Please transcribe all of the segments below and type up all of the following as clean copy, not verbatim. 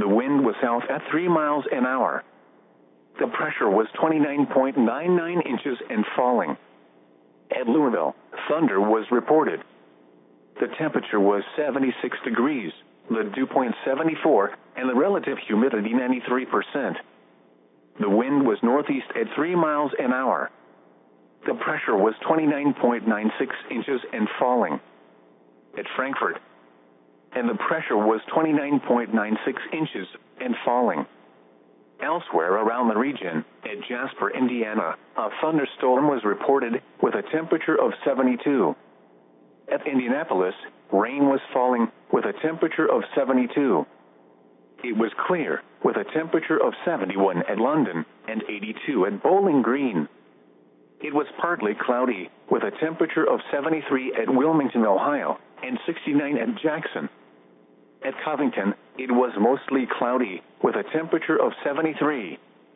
wind was south at 3 miles an hour. The pressure was 29.99 inches and falling. At Louisville, thunder was reported. The temperature was 76 degrees, the dew point 74, and the relative humidity 93%. The wind was northeast at 3 miles an hour. The pressure was 29.96 inches and falling. At Frankfort, and the pressure was 29.96 inches and falling. Elsewhere around the region, at Jasper, Indiana, a thunderstorm was reported with a temperature of 72. At Indianapolis, rain was falling with a temperature of 72. It was clear with a temperature of 71 at London and 82 at Bowling Green. It was partly cloudy with a temperature of 73 at Wilmington, Ohio, and 69 at Jackson. At Covington, it was mostly cloudy with a temperature of 73.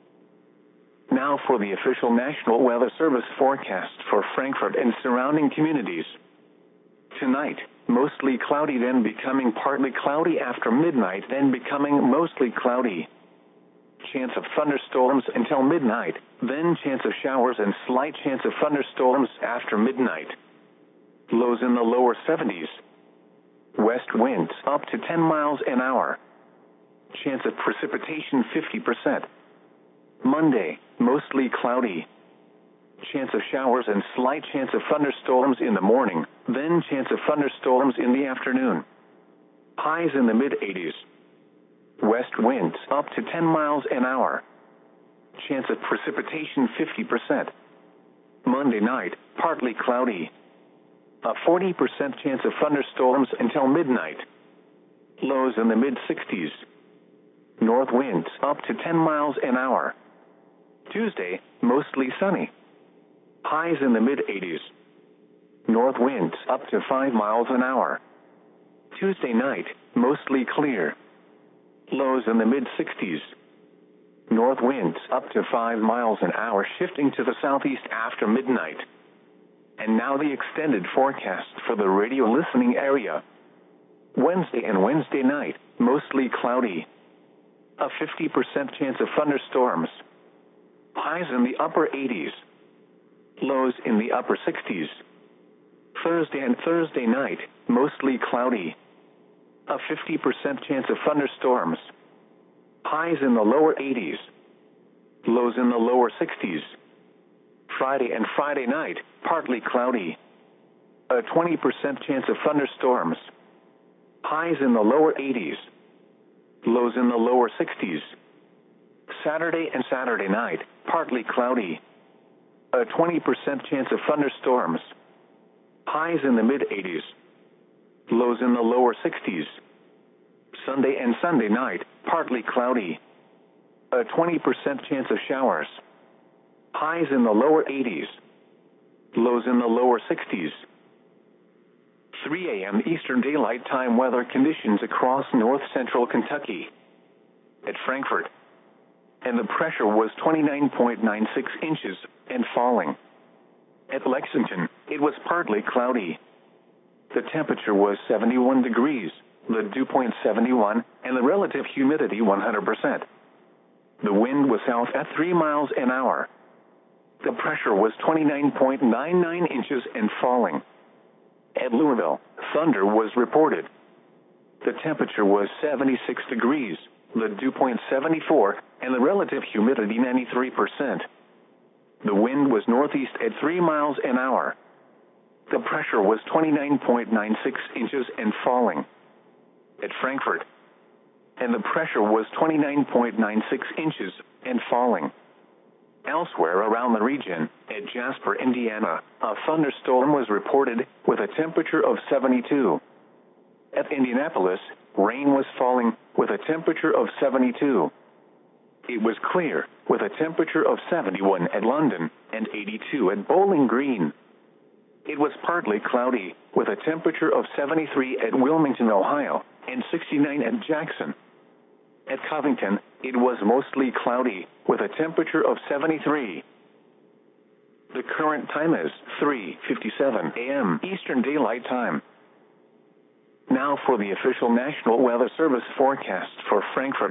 Now for the official National Weather Service forecast for Frankfort and surrounding communities. Tonight, mostly cloudy, then becoming partly cloudy after midnight, then becoming mostly cloudy. Chance of thunderstorms until midnight, then chance of showers and slight chance of thunderstorms after midnight. Lows in the lower 70s. West winds up to 10 miles an hour. Chance of precipitation 50%. Monday, mostly cloudy. Chance of showers and slight chance of thunderstorms in the morning, then chance of thunderstorms in the afternoon. Highs in the mid-80s. West winds up to 10 miles an hour. Chance of precipitation 50%. Monday night, partly cloudy. A 40% chance of thunderstorms until midnight. Lows in the mid-60s. North winds up to 10 miles an hour. Tuesday, mostly sunny. Highs in the mid-80s. North winds up to 5 miles an hour. Tuesday night, mostly clear. Lows in the mid-60s. North winds up to 5 miles an hour, shifting to the southeast after midnight. And now the extended forecast for the radio listening area. Wednesday and Wednesday night, mostly cloudy. A 50% chance of thunderstorms. Highs in the upper 80s. Lows in the upper 60s. Thursday and Thursday night, mostly cloudy. A 50% chance of thunderstorms. Highs in the lower 80s. Lows in the lower 60s. Friday and Friday night, partly cloudy. A 20% chance of thunderstorms. Highs in the lower 80s. Lows in the lower 60s. Saturday and Saturday night, partly cloudy. A 20% chance of thunderstorms. Highs in the mid-80s. Lows in the lower 60s. Sunday and Sunday night, partly cloudy. A 20% chance of showers. Highs in the lower 80s. Lows in the lower 60s. 3 a.m. Eastern Daylight Time weather conditions across north central Kentucky. At Frankfort, and the pressure was 29.96 inches and falling. At Lexington, it was partly cloudy. The temperature was 71 degrees, the dew point 71, and the relative humidity 100%. The wind was south at 3 miles an hour. The pressure was 29.99 inches and falling. At Louisville, thunder was reported. The temperature was 76 degrees, the dew point 74, and the relative humidity 93%. The wind was northeast at 3 miles an hour. The pressure was 29.96 inches and falling. At Frankfort, and the pressure was 29.96 inches and falling. Elsewhere around the region, at Jasper, Indiana, a thunderstorm was reported with a temperature of 72. At Indianapolis, rain was falling with a temperature of 72. It was clear with a temperature of 71 at London and 82 at Bowling Green. It was partly cloudy with a temperature of 73 at Wilmington, Ohio, and 69 at Jackson. At Covington, it was mostly cloudy with a temperature of 73. The current time is 3:57 a.m. Eastern Daylight Time. Now for the official National Weather Service forecast for Frankfort